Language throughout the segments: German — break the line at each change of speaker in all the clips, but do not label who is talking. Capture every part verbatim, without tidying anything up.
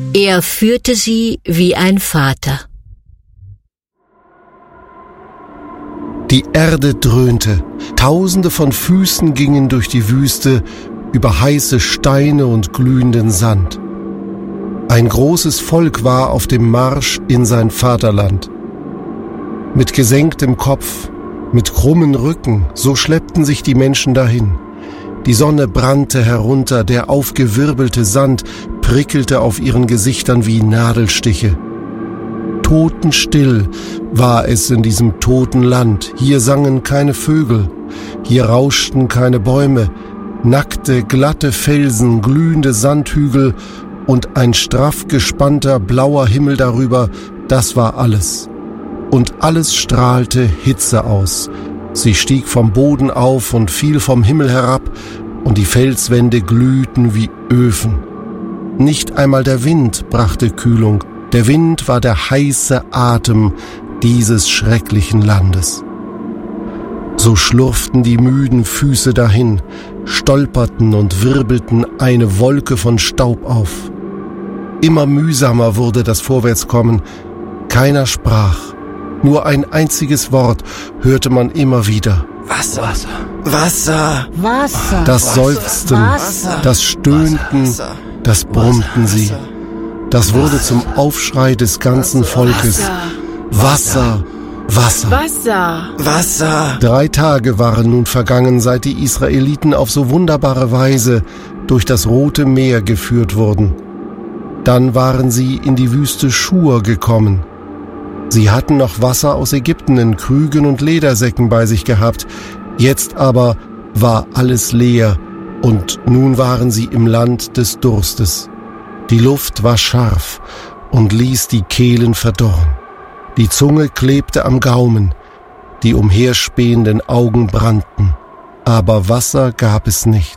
Er führte sie wie ein Vater.
Die Erde dröhnte, Tausende von Füßen gingen durch die Wüste, über heiße Steine und glühenden Sand. Ein großes Volk war auf dem Marsch in sein Vaterland. Mit gesenktem Kopf, mit krummen Rücken, so schleppten sich die Menschen dahin. Die Sonne brannte herunter, der aufgewirbelte Sand prickelte auf ihren Gesichtern wie Nadelstiche. Totenstill war es in diesem toten Land. Hier sangen keine Vögel, hier rauschten keine Bäume, nackte, glatte Felsen, glühende Sandhügel und ein straff gespannter blauer Himmel darüber, das war alles. Und alles strahlte Hitze aus. Sie stieg vom Boden auf und fiel vom Himmel herab, und die Felswände glühten wie Öfen. Nicht einmal der Wind brachte Kühlung. Der Wind war der heiße Atem dieses schrecklichen Landes. So schlurften die müden Füße dahin, stolperten und wirbelten eine Wolke von Staub auf. Immer mühsamer wurde das Vorwärtskommen. Keiner sprach. Nur ein einziges Wort hörte man immer wieder.
Wasser, Wasser,
Wasser,
Das Seufzten,
Wasser.
das Stöhnten,
Wasser,
das brummten sie. Das wurde zum Aufschrei des ganzen Volkes. Wasser, Wasser.
Wasser.
Wasser.
Drei Tage waren nun vergangen, seit die Israeliten auf so wunderbare Weise durch das Rote Meer geführt wurden. Dann waren sie in die Wüste Schur gekommen. Sie hatten noch Wasser aus Ägypten in Krügen und Ledersäcken bei sich gehabt. Jetzt aber war alles leer und nun waren sie im Land des Durstes. Die Luft war scharf und ließ die Kehlen verdorren. Die Zunge klebte am Gaumen, die umherspähenden Augen brannten, aber Wasser gab es nicht.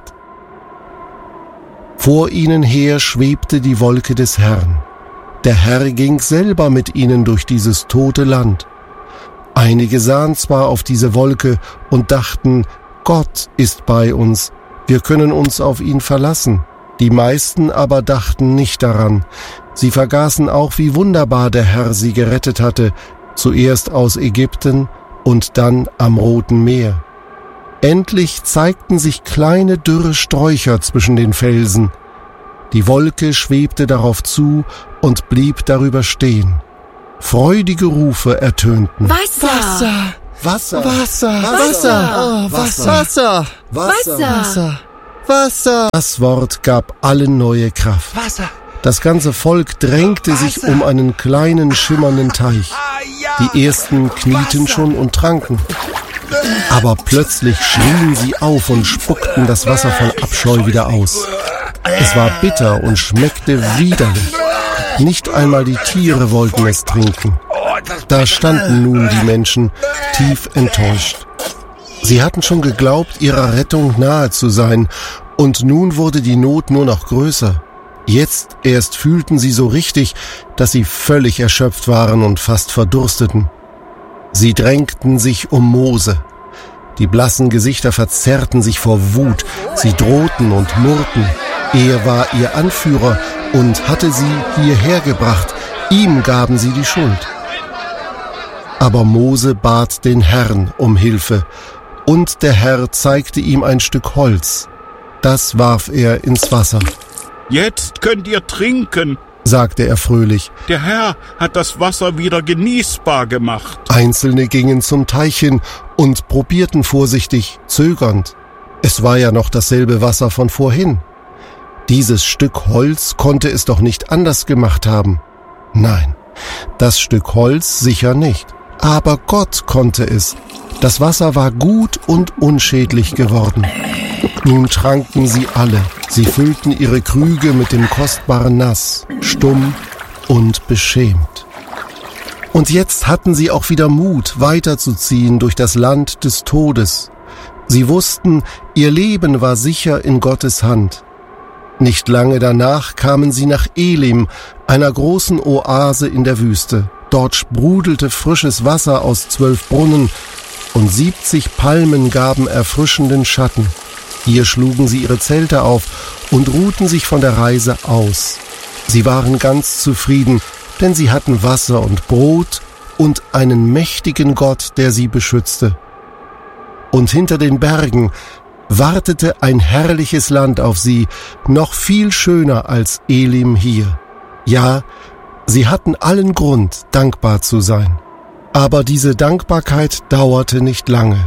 Vor ihnen her schwebte die Wolke des Herrn. Der Herr ging selber mit ihnen durch dieses tote Land. Einige sahen zwar auf diese Wolke und dachten, Gott ist bei uns, wir können uns auf ihn verlassen. Die meisten aber dachten nicht daran. Sie vergaßen auch, wie wunderbar der Herr sie gerettet hatte, zuerst aus Ägypten und dann am Roten Meer. Endlich zeigten sich kleine dürre Sträucher zwischen den Felsen. Die Wolke schwebte darauf zu und blieb darüber stehen. Freudige Rufe ertönten.
Wasser.
Wasser,
Wasser.
Wasser,
Oh,
Wasser,
Wasser.
Wasser,
Wasser. Wasser.
Das Wort gab allen neue Kraft.
Wasser.
Das ganze Volk drängte sich um einen kleinen schimmernden Teich. Die ersten knieten schon und tranken. Aber plötzlich schrien sie auf und spuckten das Wasser voll Abscheu wieder aus. Es war bitter und schmeckte widerlich. Nicht einmal die Tiere wollten es trinken. Da standen nun die Menschen, tief enttäuscht. Sie hatten schon geglaubt, ihrer Rettung nahe zu sein, und nun wurde die Not nur noch größer. Jetzt erst fühlten sie so richtig, dass sie völlig erschöpft waren und fast verdursteten. Sie drängten sich um Mose. Die blassen Gesichter verzerrten sich vor Wut. Sie drohten und murrten. Er war ihr Anführer und hatte sie hierher gebracht. Ihm gaben sie die Schuld. Aber Mose bat den Herrn um Hilfe, und der Herr zeigte ihm ein Stück Holz. Das warf er ins Wasser.
Jetzt könnt ihr trinken,
sagte er fröhlich.
Der Herr hat das Wasser wieder genießbar gemacht.
Einzelne gingen zum Teich hin und probierten vorsichtig, zögernd. Es war ja noch dasselbe Wasser von vorhin. Dieses Stück Holz konnte es doch nicht anders gemacht haben. Nein, das Stück Holz sicher nicht. Aber Gott konnte es. Das Wasser war gut und unschädlich geworden. Nun tranken sie alle. Sie füllten ihre Krüge mit dem kostbaren Nass, stumm und beschämt. Und jetzt hatten sie auch wieder Mut, weiterzuziehen durch das Land des Todes. Sie wussten, ihr Leben war sicher in Gottes Hand. Nicht lange danach kamen sie nach Elim, einer großen Oase in der Wüste. Dort sprudelte frisches Wasser aus zwölf Brunnen und siebzig Palmen gaben erfrischenden Schatten. Hier schlugen sie ihre Zelte auf und ruhten sich von der Reise aus. Sie waren ganz zufrieden, denn sie hatten Wasser und Brot und einen mächtigen Gott, der sie beschützte. Und hinter den Bergen wartete ein herrliches Land auf sie, noch viel schöner als Elim hier. Ja, sie hatten allen Grund, dankbar zu sein. Aber diese Dankbarkeit dauerte nicht lange.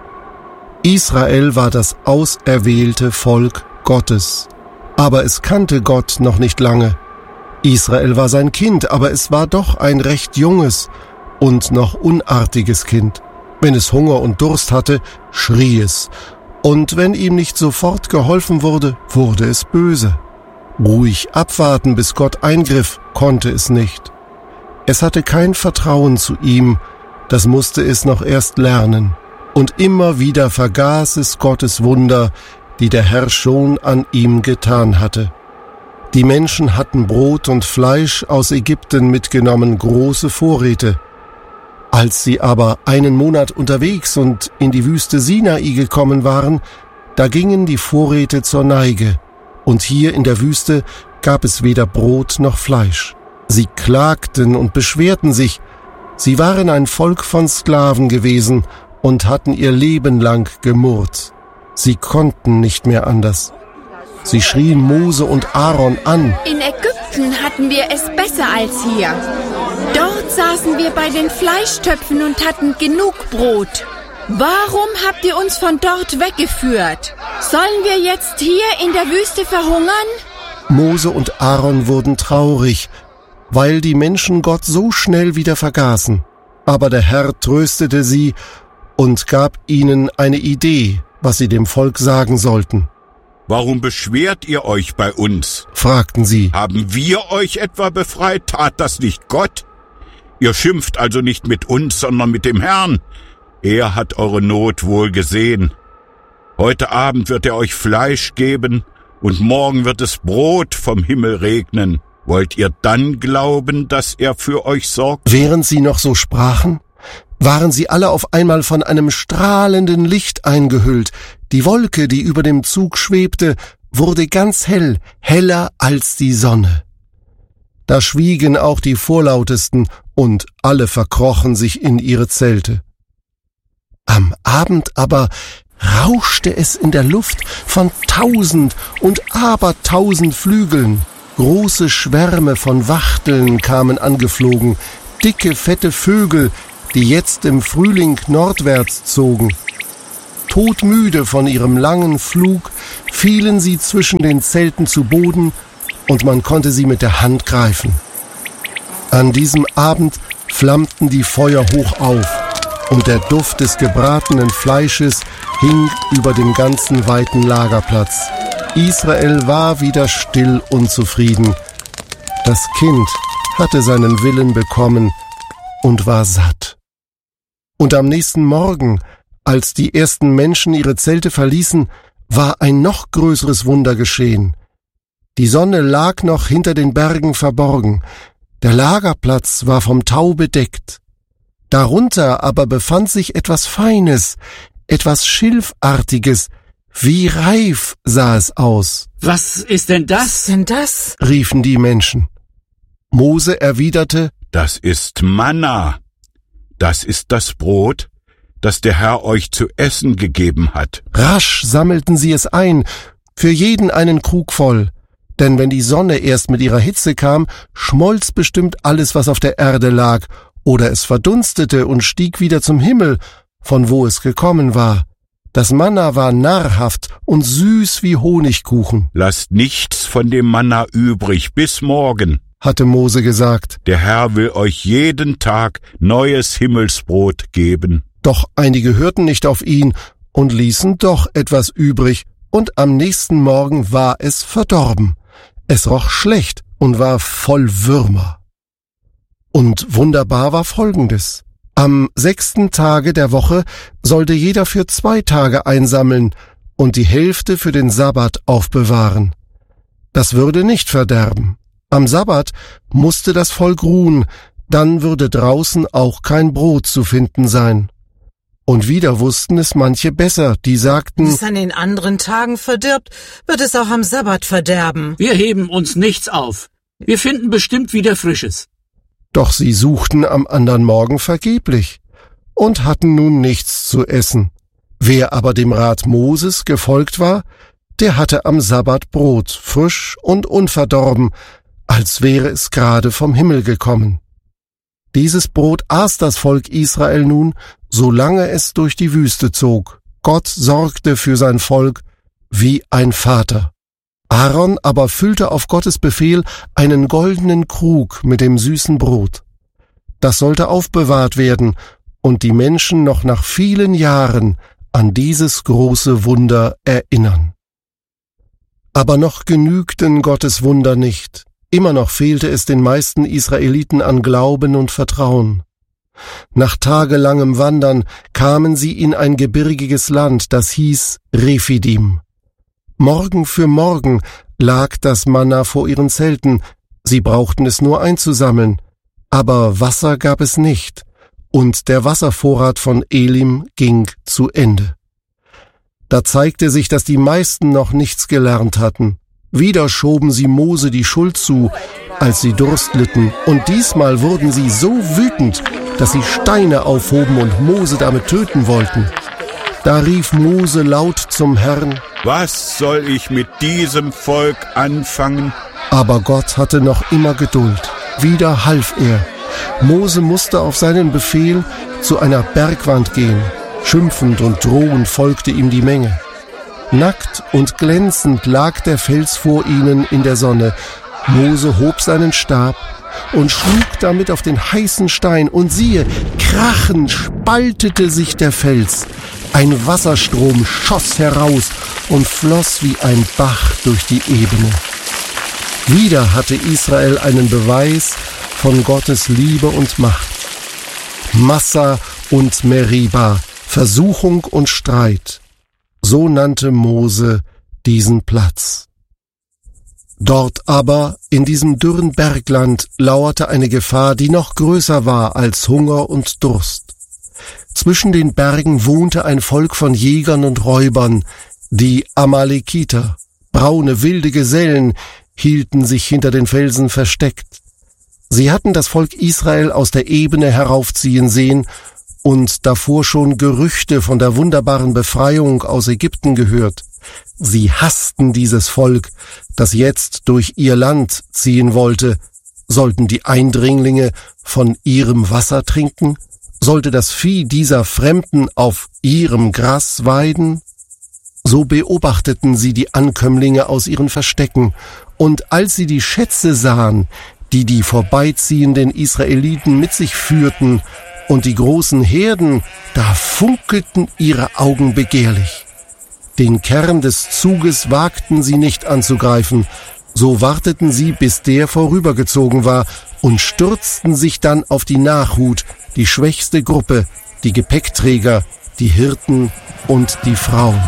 Israel war das auserwählte Volk Gottes, aber es kannte Gott noch nicht lange. Israel war sein Kind, aber es war doch ein recht junges und noch unartiges Kind. Wenn es Hunger und Durst hatte, schrie es, und wenn ihm nicht sofort geholfen wurde, wurde es böse. Ruhig abwarten, bis Gott eingriff, konnte es nicht. Es hatte kein Vertrauen zu ihm, das musste es noch erst lernen. Und immer wieder vergaß es Gottes Wunder, die der Herr schon an ihm getan hatte. Die Menschen hatten Brot und Fleisch aus Ägypten mitgenommen, große Vorräte. Als sie aber einen Monat unterwegs und in die Wüste Sinai gekommen waren, da gingen die Vorräte zur Neige, und hier in der Wüste gab es weder Brot noch Fleisch. Sie klagten und beschwerten sich. Sie waren ein Volk von Sklaven gewesen und hatten ihr Leben lang gemurrt. Sie konnten nicht mehr anders. Sie schrien Mose und Aaron an.
In Ägypten hatten wir es besser als hier. Dort saßen wir bei den Fleischtöpfen und hatten genug Brot. Warum habt ihr uns von dort weggeführt? Sollen wir jetzt hier in der Wüste verhungern?
Mose und Aaron wurden traurig, weil die Menschen Gott so schnell wieder vergaßen. Aber der Herr tröstete sie und gab ihnen eine Idee, was sie dem Volk sagen sollten.
Warum beschwert ihr euch bei uns?
Fragten sie.
Haben wir euch etwa befreit? Tat das nicht Gott? Ihr schimpft also nicht mit uns, sondern mit dem Herrn. Er hat eure Not wohl gesehen. Heute Abend wird er euch Fleisch geben und morgen wird es Brot vom Himmel regnen. Wollt ihr dann glauben, dass er für euch sorgt?
Während sie noch so sprachen, waren sie alle auf einmal von einem strahlenden Licht eingehüllt. Die Wolke, die über dem Zug schwebte, wurde ganz hell, heller als die Sonne. Da schwiegen auch die Vorlautesten, und alle verkrochen sich in ihre Zelte. Am Abend aber rauschte es in der Luft von tausend und abertausend Flügeln. Große Schwärme von Wachteln kamen angeflogen, dicke, fette Vögel, die jetzt im Frühling nordwärts zogen. Todmüde von ihrem langen Flug fielen sie zwischen den Zelten zu Boden, und man konnte sie mit der Hand greifen. An diesem Abend flammten die Feuer hoch auf, und der Duft des gebratenen Fleisches hing über dem ganzen weiten Lagerplatz. Israel war wieder still und zufrieden. Das Kind hatte seinen Willen bekommen und war satt. Und am nächsten Morgen, als die ersten Menschen ihre Zelte verließen, war ein noch größeres Wunder geschehen. Die Sonne lag noch hinter den Bergen verborgen, der Lagerplatz war vom Tau bedeckt. Darunter aber befand sich etwas Feines, etwas Schilfartiges, wie reif sah es aus.
Was ist denn das?
Was ist denn das?
Riefen die Menschen. Mose erwiderte,
Das ist Manna. Das ist das Brot, das der Herr euch zu essen gegeben hat.
Rasch sammelten sie es ein, für jeden einen Krug voll. Denn wenn die Sonne erst mit ihrer Hitze kam, schmolz bestimmt alles, was auf der Erde lag, oder es verdunstete und stieg wieder zum Himmel, von wo es gekommen war. Das Manna war nahrhaft und süß wie Honigkuchen.
Lasst nichts von dem Manna übrig bis morgen,
hatte Mose gesagt.
Der Herr will euch jeden Tag neues Himmelsbrot geben.
Doch einige hörten nicht auf ihn und ließen doch etwas übrig, und am nächsten Morgen war es verdorben. Es roch schlecht und war voll Würmer. Und wunderbar war Folgendes. Am sechsten Tage der Woche sollte jeder für zwei Tage einsammeln und die Hälfte für den Sabbat aufbewahren. Das würde nicht verderben. Am Sabbat musste das Volk ruhen, dann würde draußen auch kein Brot zu finden sein. Und wieder wussten es manche besser, die sagten,
Wenn es an den anderen Tagen verdirbt, wird es auch am Sabbat verderben.
Wir heben uns nichts auf. Wir finden bestimmt wieder Frisches.
Doch sie suchten am andern Morgen vergeblich und hatten nun nichts zu essen. Wer aber dem Rat Moses gefolgt war, der hatte am Sabbat Brot, frisch und unverdorben, als wäre es gerade vom Himmel gekommen. Dieses Brot aß das Volk Israel nun, solange es durch die Wüste zog. Gott sorgte für sein Volk wie ein Vater. Aaron aber füllte auf Gottes Befehl einen goldenen Krug mit dem süßen Brot. Das sollte aufbewahrt werden und die Menschen noch nach vielen Jahren an dieses große Wunder erinnern. Aber noch genügten Gottes Wunder nicht. Immer noch fehlte es den meisten Israeliten an Glauben und Vertrauen. Nach tagelangem Wandern kamen sie in ein gebirgiges Land, das hieß Rephidim. Morgen für Morgen lag das Manna vor ihren Zelten, sie brauchten es nur einzusammeln, aber Wasser gab es nicht, und der Wasservorrat von Elim ging zu Ende. Da zeigte sich, dass die meisten noch nichts gelernt hatten. Wieder schoben sie Mose die Schuld zu, als sie Durst litten, und diesmal wurden sie so wütend, dass sie Steine aufhoben und Mose damit töten wollten. Da rief Mose laut zum Herrn:
Was soll ich mit diesem Volk anfangen?
Aber Gott hatte noch immer Geduld. Wieder half er. Mose musste auf seinen Befehl zu einer Bergwand gehen. Schimpfend und drohend folgte ihm die Menge. Nackt und glänzend lag der Fels vor ihnen in der Sonne. Mose hob seinen Stab und schlug damit auf den heißen Stein, und siehe, krachend spaltete sich der Fels. Ein Wasserstrom schoss heraus und floss wie ein Bach durch die Ebene. Wieder hatte Israel einen Beweis von Gottes Liebe und Macht. Massa und Meriba, Versuchung und Streit. So nannte Mose diesen Platz. Dort aber, in diesem dürren Bergland, lauerte eine Gefahr, die noch größer war als Hunger und Durst. Zwischen den Bergen wohnte ein Volk von Jägern und Räubern, die Amalekiter. Braune, wilde Gesellen hielten sich hinter den Felsen versteckt. Sie hatten das Volk Israel aus der Ebene heraufziehen sehen und davor schon Gerüchte von der wunderbaren Befreiung aus Ägypten gehört. Sie hassten dieses Volk, das jetzt durch ihr Land ziehen wollte. Sollten die Eindringlinge von ihrem Wasser trinken? Sollte das Vieh dieser Fremden auf ihrem Gras weiden? So beobachteten sie die Ankömmlinge aus ihren Verstecken, und als sie die Schätze sahen, die die vorbeiziehenden Israeliten mit sich führten, und die großen Herden, da funkelten ihre Augen begehrlich. Den Kern des Zuges wagten sie nicht anzugreifen, so warteten sie, bis der vorübergezogen war, und stürzten sich dann auf die Nachhut, die schwächste Gruppe, die Gepäckträger, die Hirten und die Frauen.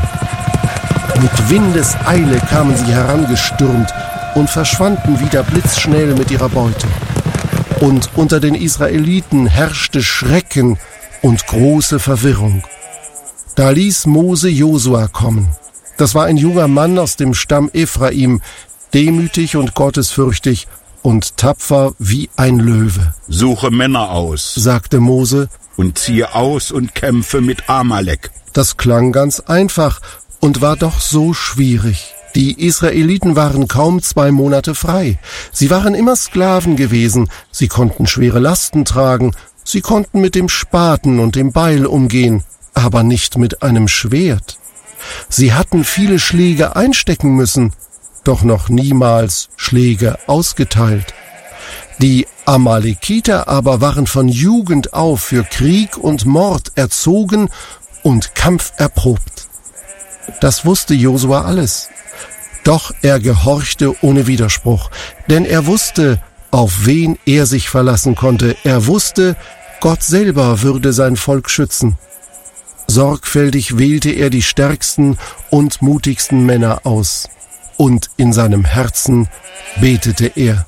Mit Windeseile kamen sie herangestürmt und verschwanden wieder blitzschnell mit ihrer Beute. Und unter den Israeliten herrschte Schrecken und große Verwirrung. Da ließ Mose Josua kommen. Das war ein junger Mann aus dem Stamm Ephraim, demütig und gottesfürchtig und tapfer wie ein Löwe.
Suche Männer aus,
sagte Mose,
und ziehe aus und kämpfe mit Amalek.
Das klang ganz einfach und war doch so schwierig. Die Israeliten waren kaum zwei Monate frei. Sie waren immer Sklaven gewesen, sie konnten schwere Lasten tragen, sie konnten mit dem Spaten und dem Beil umgehen, aber nicht mit einem Schwert. Sie hatten viele Schläge einstecken müssen, doch noch niemals Schläge ausgeteilt. Die Amalekiter aber waren von Jugend auf für Krieg und Mord erzogen und kampferprobt. Das wusste Josua alles. Doch er gehorchte ohne Widerspruch, denn er wusste, auf wen er sich verlassen konnte. Er wusste, Gott selber würde sein Volk schützen. Sorgfältig wählte er die stärksten und mutigsten Männer aus. Und in seinem Herzen betete er.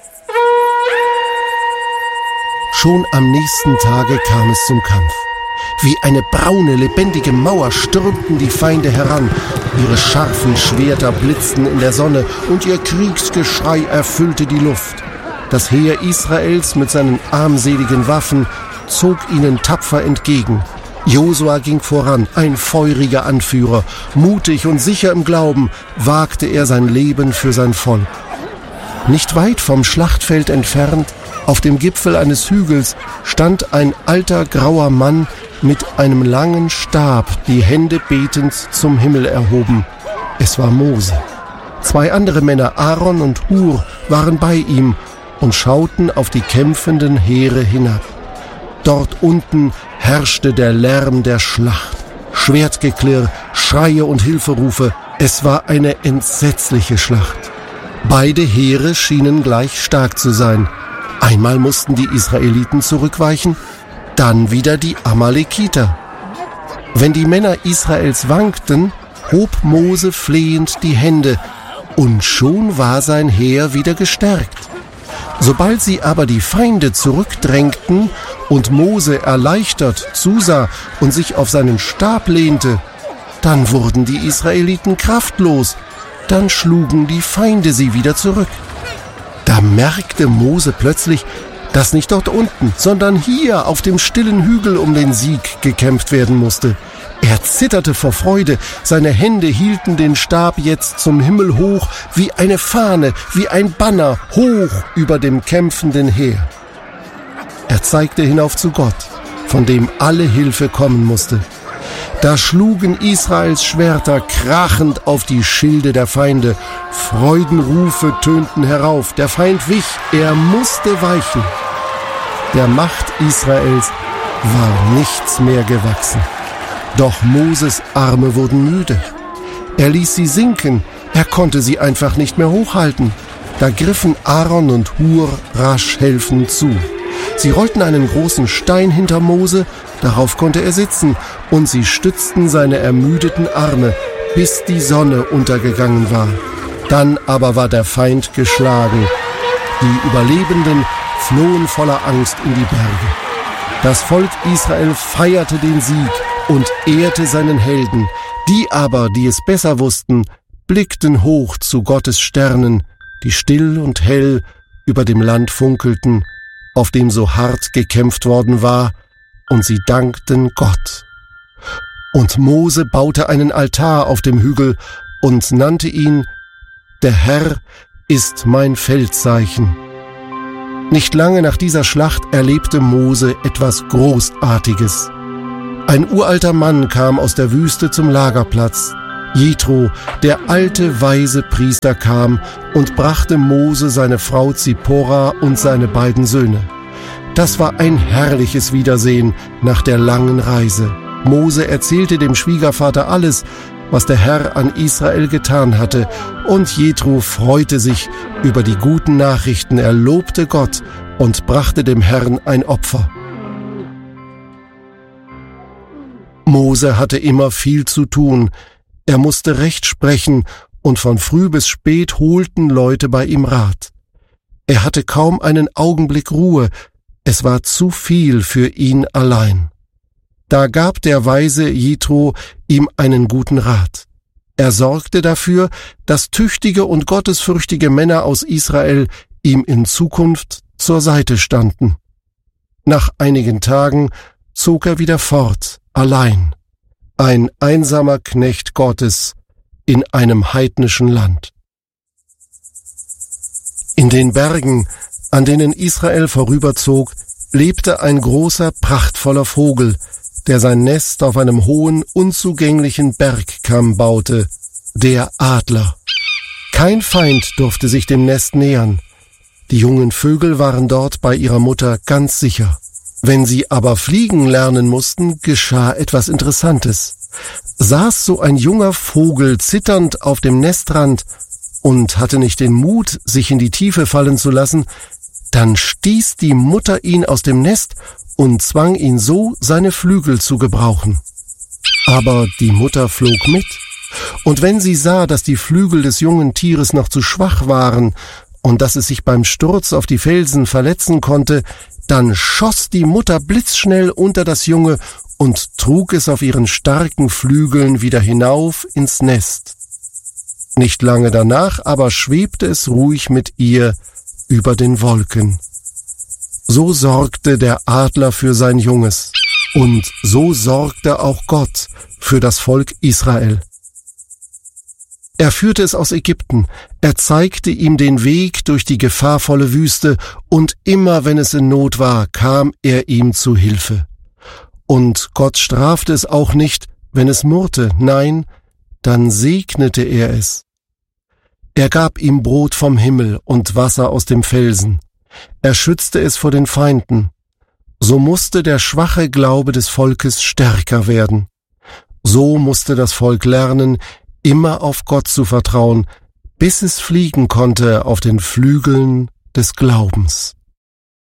Schon am nächsten Tage kam es zum Kampf. Wie eine braune, lebendige Mauer stürmten die Feinde heran. Ihre scharfen Schwerter blitzten in der Sonne und ihr Kriegsgeschrei erfüllte die Luft. Das Heer Israels mit seinen armseligen Waffen zog ihnen tapfer entgegen. Josua ging voran, ein feuriger Anführer. Mutig und sicher im Glauben wagte er sein Leben für sein Volk. Nicht weit vom Schlachtfeld entfernt, auf dem Gipfel eines Hügels, stand ein alter grauer Mann mit einem langen Stab, die Hände betend zum Himmel erhoben. Es war Mose. Zwei andere Männer, Aaron und Hur, waren bei ihm und schauten auf die kämpfenden Heere hinab. Dort unten herrschte der Lärm der Schlacht. Schwertgeklirr, Schreie und Hilferufe. Es war eine entsetzliche Schlacht. Beide Heere schienen gleich stark zu sein. Einmal mussten die Israeliten zurückweichen, dann wieder die Amalekiter. Wenn die Männer Israels wankten, hob Mose flehend die Hände, und schon war sein Heer wieder gestärkt. Sobald sie aber die Feinde zurückdrängten und Mose erleichtert zusah und sich auf seinen Stab lehnte, dann wurden die Israeliten kraftlos, dann schlugen die Feinde sie wieder zurück. Da merkte Mose plötzlich, dass nicht dort unten, sondern hier auf dem stillen Hügel um den Sieg gekämpft werden musste. Er zitterte vor Freude, seine Hände hielten den Stab jetzt zum Himmel hoch, wie eine Fahne, wie ein Banner, hoch über dem kämpfenden Heer. Er zeigte hinauf zu Gott, von dem alle Hilfe kommen musste. Da schlugen Israels Schwerter krachend auf die Schilde der Feinde. Freudenrufe tönten herauf. Der Feind wich, er musste weichen. Der Macht Israels war nichts mehr gewachsen. Doch Moses Arme wurden müde. Er ließ sie sinken, er konnte sie einfach nicht mehr hochhalten. Da griffen Aaron und Hur rasch helfend zu. Sie rollten einen großen Stein hinter Mose, darauf konnte er sitzen, und sie stützten seine ermüdeten Arme, bis die Sonne untergegangen war. Dann aber war der Feind geschlagen. Die Überlebenden flohen voller Angst in die Berge. Das Volk Israel feierte den Sieg und ehrte seinen Helden. Die aber, die es besser wussten, blickten hoch zu Gottes Sternen, die still und hell über dem Land funkelten, auf dem so hart gekämpft worden war, und sie dankten Gott. Und Mose baute einen Altar auf dem Hügel und nannte ihn: Der Herr ist mein Feldzeichen. Nicht lange nach dieser Schlacht erlebte Mose etwas Großartiges. Ein uralter Mann kam aus der Wüste zum Lagerplatz. Jethro, der alte, weise Priester, kam und brachte Mose seine Frau Zippora und seine beiden Söhne. Das war ein herrliches Wiedersehen nach der langen Reise. Mose erzählte dem Schwiegervater alles, was der Herr an Israel getan hatte, und Jethro freute sich über die guten Nachrichten. Er lobte Gott und brachte dem Herrn ein Opfer. Mose hatte immer viel zu tun. Er musste Recht sprechen, und von früh bis spät holten Leute bei ihm Rat. Er hatte kaum einen Augenblick Ruhe, es war zu viel für ihn allein. Da gab der weise Jethro ihm einen guten Rat. Er sorgte dafür, dass tüchtige und gottesfürchtige Männer aus Israel ihm in Zukunft zur Seite standen. Nach einigen Tagen zog er wieder fort, allein, ein einsamer Knecht Gottes in einem heidnischen Land. In den Bergen, an denen Israel vorüberzog, lebte ein großer, prachtvoller Vogel, der sein Nest auf einem hohen, unzugänglichen Bergkamm baute, der Adler. Kein Feind durfte sich dem Nest nähern. Die jungen Vögel waren dort bei ihrer Mutter ganz sicher. Wenn sie aber fliegen lernen mussten, geschah etwas Interessantes. Saß so ein junger Vogel zitternd auf dem Nestrand und hatte nicht den Mut, sich in die Tiefe fallen zu lassen, dann stieß die Mutter ihn aus dem Nest und zwang ihn so, seine Flügel zu gebrauchen. Aber die Mutter flog mit, und wenn sie sah, dass die Flügel des jungen Tieres noch zu schwach waren und dass es sich beim Sturz auf die Felsen verletzen konnte, dann schoss die Mutter blitzschnell unter das Junge und trug es auf ihren starken Flügeln wieder hinauf ins Nest. Nicht lange danach aber schwebte es ruhig mit ihr über den Wolken. So sorgte der Adler für sein Junges, und so sorgte auch Gott für das Volk Israel. Er führte es aus Ägypten, er zeigte ihm den Weg durch die gefahrvolle Wüste, und immer wenn es in Not war, kam er ihm zu Hilfe. Und Gott strafte es auch nicht, wenn es murrte, nein, dann segnete er es. Er gab ihm Brot vom Himmel und Wasser aus dem Felsen. Er schützte es vor den Feinden. So musste der schwache Glaube des Volkes stärker werden. So musste das Volk lernen, immer auf Gott zu vertrauen, bis es fliegen konnte auf den Flügeln des Glaubens.